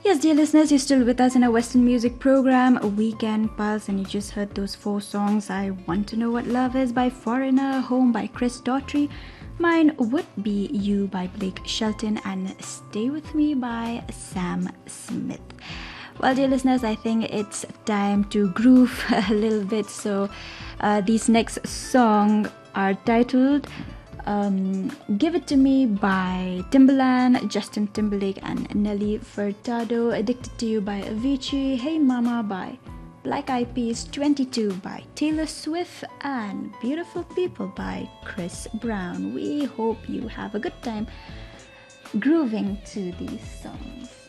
Yes, dear listeners, you're still with us in our Western music program, Weekend Pulse, and you just heard those four songs. I Want to Know What Love Is by Foreigner, Home by Chris Daughtry, Mine Would Be You by Blake Shelton, and Stay With Me by Sam Smith. Well, dear listeners, I think it's time to groove a little bit. So these next songs are titled Give It To Me by Timbaland, Justin Timberlake and Nelly Furtado, Addicted to You by Avicii, Hey Mama by Black Eyed Peas, 22 by Taylor Swift, and Beautiful People by Chris Brown. We hope you have a good time grooving to these songs.